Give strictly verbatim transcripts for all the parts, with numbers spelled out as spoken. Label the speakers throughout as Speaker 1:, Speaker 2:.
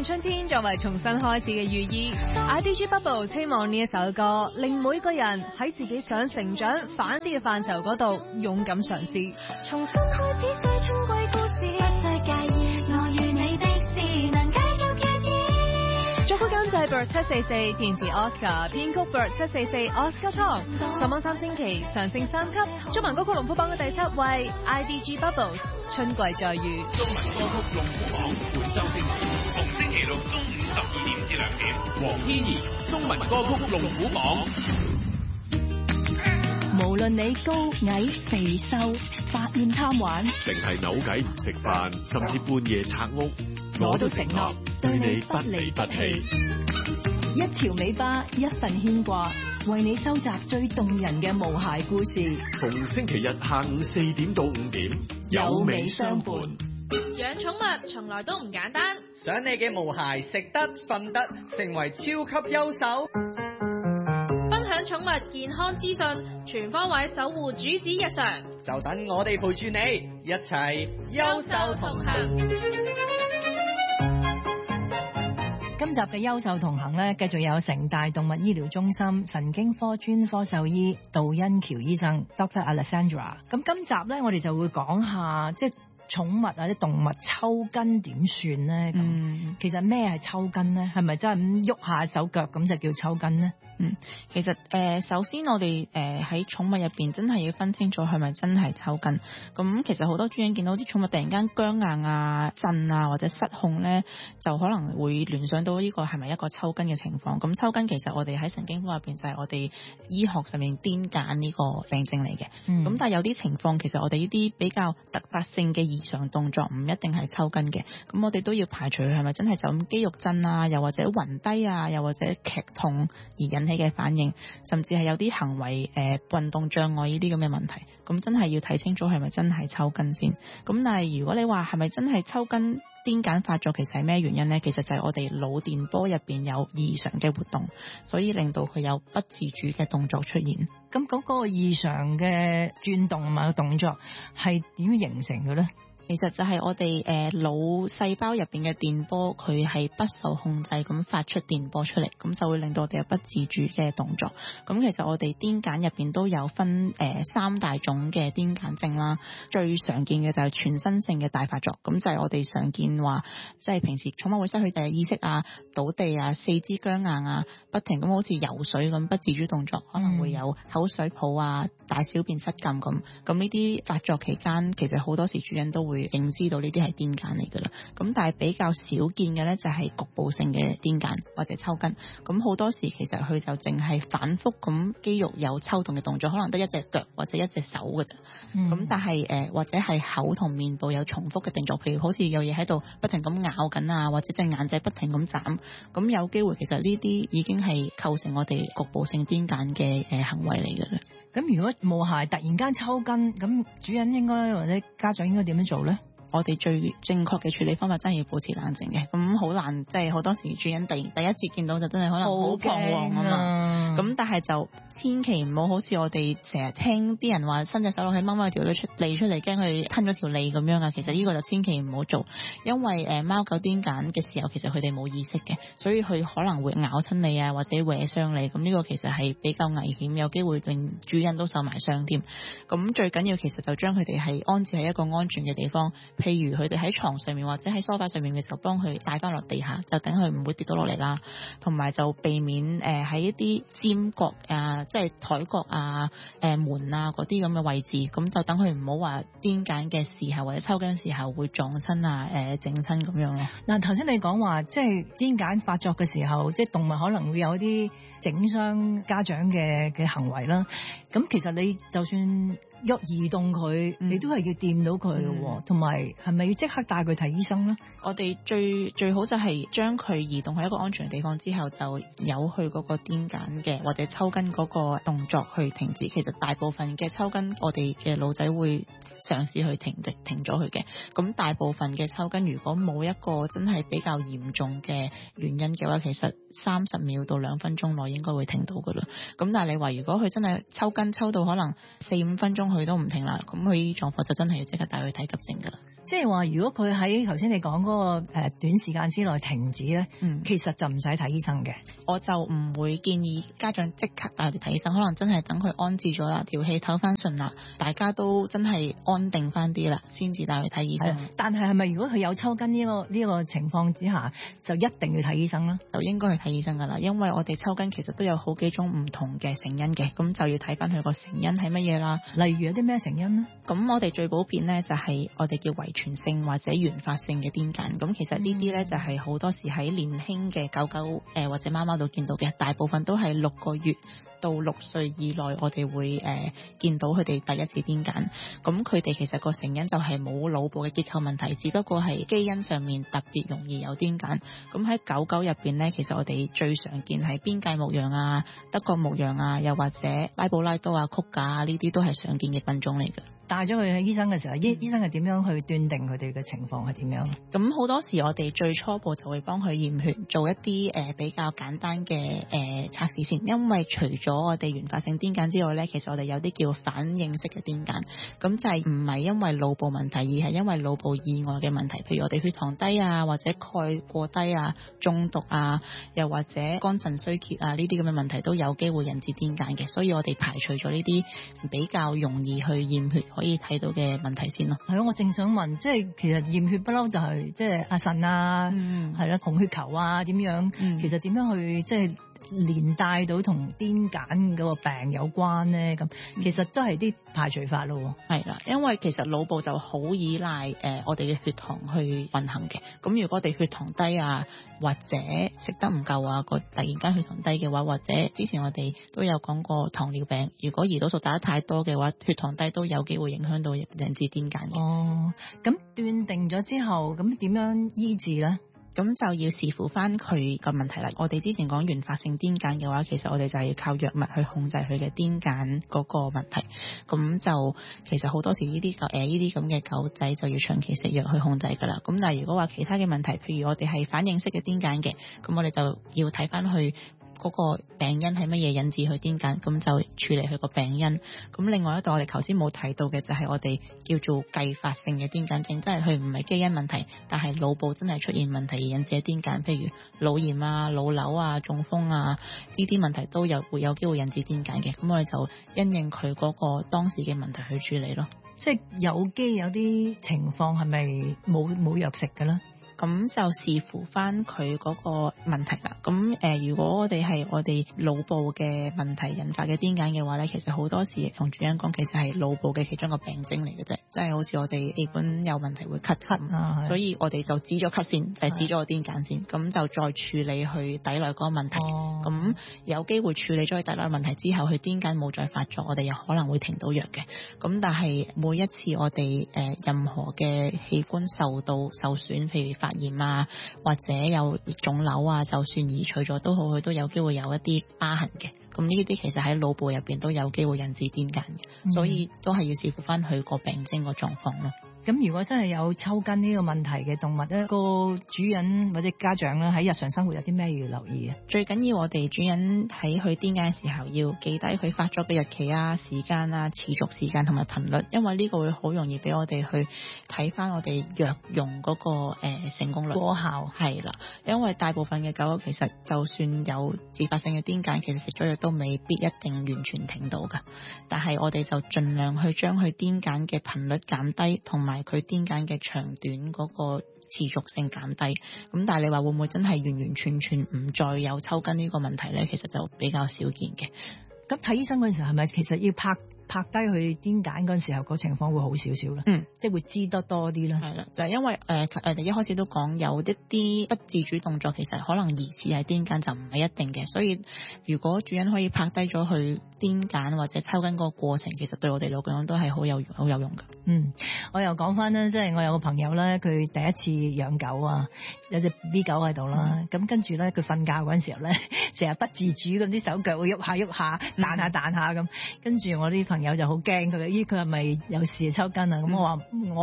Speaker 1: 春天作為重新開始嘅寓意 ，I D G Bubbles 希望呢一首歌令每個人喺自己想成長反啲嘅範疇嗰度勇敢嘗試。
Speaker 2: 重新開始寫春季故事，不需介意我與你的事能繼續決意。
Speaker 1: 作曲監製 Bird 七四四，填詞 Oscar， 編曲 Bird 七四四 Oscar Tom。上網三星期上升三級，中文歌曲龍虎榜嘅第七位 I D G Bubbles 春季再遇。
Speaker 3: 中文歌曲龍虎榜本周精華，逢星期六中午十二點至兩點，黃天怡中文歌曲龍虎榜。
Speaker 4: 無論你高矮肥瘦，發現貪玩，
Speaker 5: 定係扭計唔食飯，甚至半夜拆屋，
Speaker 4: 我都承諾對你不離不棄。一條尾巴，一份牽掛，為你收集最動人嘅無鞋故事。
Speaker 5: 逢星期日下午四點到五點，有尾相伴。
Speaker 6: 養寵物從來都唔簡單，
Speaker 7: 想你嘅毛孩食得瞓得，成為超級優手。
Speaker 6: 分享寵物健康資訊，全方位守護主子日常，
Speaker 7: 就等我哋陪住你一齊優獸同行。
Speaker 4: 今集嘅優獸同行呢，繼續有城大動物醫療中心神經科專科獸醫杜欣喬醫生 Doctor Alessandra。咁今集呢，我哋就會講下即係寵物或者動物抽筋點算呢？咁、嗯、其實咩係抽筋呢？係咪真係咁喐下手腳咁就叫抽筋呢？
Speaker 8: 嗯，其實誒、呃，首先我哋誒喺寵物入邊真係要分清楚係咪真係抽筋。咁其實好多主人見到啲寵物突然間僵硬啊、震啊或者失控咧，就可能會聯想到呢個係咪一個抽筋嘅情況。咁抽筋其實我哋喺神經科入邊就係我哋醫學上面癲癇呢個病症嚟嘅。咁、嗯、但係有啲情況其實我哋呢啲比較突發性嘅異常動作唔一定係抽筋嘅。咁我哋都要排除佢係咪真係就咁肌肉震啊，又或者暈低啊，又或者劇痛而引起嘅反應，甚至係有啲行為誒運動障礙呢啲咁嘅問題，咁真係要睇清楚係咪真係抽筋先。咁但係如果你話係咪真係抽筋癲癇發作，其實係咩原因呢？其實就係我哋腦電波入邊有異常嘅活動，所以令到佢有不自主嘅動作出現。
Speaker 4: 咁嗰個異常嘅轉動同埋個動作係點樣形成嘅呢？
Speaker 8: 其實就係我哋誒腦細胞入邊嘅電波，佢係不受控制咁發出電波出嚟，咁就會令到我哋有不自主嘅動作。咁其實我哋癲癇入邊都有分誒、呃、三大種嘅癲癇症啦，最常見嘅就係全身性嘅大發作，咁就係我哋常見話，即係平時寵物會失去誒意識啊、倒地啊、四肢僵硬啊、不停咁好似游水咁不自主動作，可能會有口水泡啊、大小便失禁咁。咁呢啲發作期間，其實好多時主人都會會認知到呢啲係癲癇嚟噶啦，咁但係比較少見嘅咧就係局部性嘅癲癇或者抽筋，咁好多時其實佢就淨係反覆咁肌肉有抽動嘅動作，可能得一隻腳或者一隻手噶咋，咁、嗯、但係誒、呃、或者係口同面部有重複嘅動作，譬如好似有嘢喺度不停咁咬緊啊，或者隻眼仔不停咁眨，咁有機會其實呢啲已經係構成我哋局部性癲癇嘅誒行為嚟噶啦。
Speaker 4: 咁如果毛孩突然間抽筋，咁主人應該或者家長應該點樣做咧？
Speaker 8: 我哋最正確嘅處理方法真係要保持冷靜嘅，咁好難，即係好多時主人第第一次見到就真係可能好彷徨啊嘛，咁但係就千祈唔好好似我哋成日聽啲人話伸隻手落去掹翻條脷出脷出嚟，驚佢吞咗條脷咁樣啊，其實呢個就千祈唔好做，因為誒貓狗癲癇嘅時候其實佢哋冇意識嘅，所以佢可能會咬親你啊，或者搲傷你，咁呢個其實係比較危險，有機會令主人都受埋傷添。咁最緊要其實就將佢哋係安置喺一個安全嘅地方。譬如佢哋喺床上面或者喺梳化上面嘅時候，幫佢帶翻落地下，就等佢唔會跌到落嚟啦。同埋就避免誒喺、呃、一啲尖角啊，即係台角啊、誒、呃、門啊嗰啲咁嘅位置，咁就等佢唔好話癲癇嘅時候或者抽筋嘅時候會撞親啊、誒整親咁樣咯。
Speaker 4: 嗱，頭先你講話即係癲癇發作嘅時候，即係動物可能會有一啲整傷家長嘅嘅行為啦。咁其實你就算喐移動佢，你都係要掂到佢咯，同埋係咪要即刻帶佢睇醫生咧？
Speaker 8: 我哋最最好就係將佢移動喺一個安全嘅地方之後，就有去嗰個癲癇嘅或者抽筋嗰個動作去停止。其實大部分嘅抽筋，我哋嘅腦仔會嘗試去停停咗佢嘅。咁大部分嘅抽筋，如果冇一個真係比較嚴重嘅原因嘅話，其實三十秒到兩分鐘內應該會停到噶啦。咁但係你話如果佢真係抽筋抽到可能四五分鐘佢都唔停啦，咁佢呢狀況就真係要即刻帶佢睇急症噶啦。
Speaker 4: 即係話，如果佢喺頭先你講嗰個誒短時間之內停止咧，
Speaker 8: 嗯，
Speaker 4: 其實就唔使睇醫生嘅。
Speaker 8: 我就唔會建議家長即刻帶佢哋睇醫生，可能真係等佢安置咗啦，條氣唞翻順啦，大家都真係安定翻啲啦，先至帶佢睇醫生。
Speaker 4: 但係係咪如果佢有抽筋呢個呢個情況之下，就一定要睇醫生啦？
Speaker 8: 就應該去睇醫生噶啦，因為我哋抽筋其實都有好幾種唔同嘅成因嘅，咁就要睇翻佢個成因係乜嘢啦。
Speaker 4: 例如有啲咩成因呢？
Speaker 8: 咁我哋最普遍咧就係我哋叫遺傳性或者原發性嘅癲癇，咁其實呢啲咧就係好多時喺年輕嘅狗狗誒或者貓貓度見到嘅，大部分都係六個月到六歲以內，我哋會誒、呃、見到佢哋第一次癲癇。咁佢哋其實個成因就係冇腦部嘅結構問題，只不過係基因上面特別容易有癲癇。咁喺狗狗入邊咧，其實我哋最常見係邊界牧羊啊、德國牧羊啊，又或者拉布拉多啊、曲架啊，呢啲都係常見嘅品種嚟嘅。
Speaker 4: 帶咗佢去醫生嘅時候，醫醫生係點樣去斷定佢哋嘅情況係點樣？
Speaker 8: 咁好多時我哋最初步就會幫佢驗血，做一啲誒、呃、比較簡單嘅誒測試先。因為除咗我哋原發性癲癇之外咧，其實我哋有啲叫反應式嘅癲癇，咁就係唔係因為腦部問題，而係因為腦部以外嘅問題，譬如我哋血糖低啊，或者鈣過低啊、中毒啊，又或者肝腎衰竭啊，呢啲咁嘅問題都有機會引致癲癇嘅。所以我哋排除咗呢啲比較容易去驗血可以睇到嘅問題先咯。
Speaker 4: 係咯，我正想問，即係其實驗血不嬲就係即係阿腎啊，係啦、嗯，紅血球啊點樣？嗯、其實點樣去即係連帶到同癲癇嗰個病有關咧？咁其實都係啲排除法咯。
Speaker 8: 係啦，因為其實腦部就好依賴誒、呃、我哋嘅血糖去運行嘅。咁如果我哋血糖低啊，或者食得唔夠啊，個突然間血糖低嘅話，或者之前我哋都有講過糖尿病，如果胰島素打得太多嘅話，血糖低都有機會影響到引致癲癇嘅。
Speaker 4: 哦，咁斷定咗之後，咁點樣醫治咧？
Speaker 8: 咁就要視乎翻佢個問題啦。我哋之前講原發性癲癇嘅話，其實我哋就係要靠藥物去控制佢嘅癲癇嗰個問題。咁就其實好多時呢啲狗誒呢啲咁嘅狗仔就要長期食藥去控制㗎啦。咁但係如果話其他嘅問題，譬如我哋係反應式嘅癲癇嘅，咁我哋就要睇翻去嗰個病因係乜嘢引致佢癲癇，咁就處理佢個病因。咁另外一度我哋頭先冇提到嘅就係我哋叫做繼發性嘅癲癇症，即係佢唔係基因問題，但係腦部真係出現問題而引致嘅癲癇，譬如腦炎啊、腦瘤啊、中風啊，呢啲問題都有會有機會引致癲癇嘅。咁我哋就因應佢嗰個當時嘅問題去處理咯。
Speaker 4: 即係有機有啲情況係咪冇冇藥食嘅咧？
Speaker 8: 咁就視乎翻佢嗰個問題啦。咁誒、呃，如果我哋係我哋腦部嘅問題引發嘅癲癇嘅話咧，其實好多時同主人講，其實係腦部嘅其中一個病徵嚟嘅啫。即係好似我哋氣管有問題會咳咳，啊、所以我哋就止咗咳先，就係、止咗個癲癇先，咁就再處理去抵內嗰個問題。咁、哦、有機會處理咗佢抵內問題之後，佢癲癇冇再發作，我哋又可能會停到藥嘅。咁但係每一次我哋誒、呃、任何嘅器官受到受損，譬如發炎啊，或者有腫瘤啊，就算移除咗都好，佢都有機會有一啲疤痕嘅。咁呢啲其實喺腦部入邊都有機會引致癲癇嘅，嗯、所以都係要視乎翻佢個病徵個狀況咯。
Speaker 4: 咁如果真係有抽筋呢個問題嘅動物咧，個主人或者家長咧喺日常生活有啲咩要留意啊？
Speaker 8: 最緊要我哋主人喺佢癲癇嘅時候要記低佢發作嘅日期啊、時間啊、持續時間同埋頻率，因為呢個會好容易俾我哋去睇翻我哋藥用嗰、那個誒、呃、成功率
Speaker 4: 過效。係
Speaker 8: 啦，因為大部分嘅狗其實就算有自發性嘅癲癇，其實食咗藥都未必一定完全停到噶。但係我哋就盡量去將佢癲癇嘅頻率減低，同埋佢癲癇嘅長短嗰個持續性減低。咁但係你話會唔會真係完完全全唔再有抽筋呢個問題咧？其實就比較少見嘅。
Speaker 4: 咁睇醫生嗰陣時係咪其實要拍拍低佢癲癇嗰陣時候個情況會好少少咧？嗯，即係會知得多啲啦。係啦，
Speaker 8: 就係、是、因為誒誒，我、呃、哋一開始都講有一啲不自主動作，其實可能疑似係癲癇，就唔係一定嘅。所以如果主人可以拍低咗佢癲癇或者抽筋個過程，其實對我哋嚟講都係好有好有用㗎。
Speaker 4: 嗯，我又講翻咧，即係我有個朋友咧，佢第一次養狗啊，有隻 B 狗喺度啦，咁、嗯、跟住咧佢瞓覺嗰陣時候咧，成日不自主咁啲手腳會喐下喐下，彈下彈下咁，跟住我啲朋友就好驚佢，咦佢係咪有事抽筋啊？咁、嗯、我話我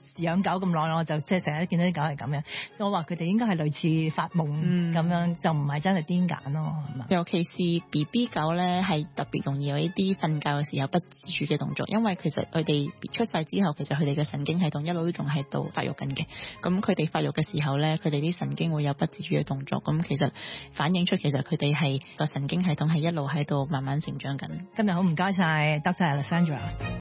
Speaker 4: 養狗咁耐，我就即係成日都見到啲狗係咁樣。我話佢哋應該係類似發夢咁、嗯、樣，就唔係真係癲癇咯，係嘛？
Speaker 8: 尤其是 B B 狗咧，係特別容易有一啲瞓覺嘅時候不自主嘅動作，因為其實佢哋出世之後，其實佢哋嘅神經系統一路都仲喺度發育緊嘅。咁佢哋發育嘅時候咧，佢哋啲神經會有不自主嘅動作，咁其實反映出其實佢哋係個神經系統係一路喺度慢慢成長緊。
Speaker 4: 今日好唔該晒 Doctor Alessandra。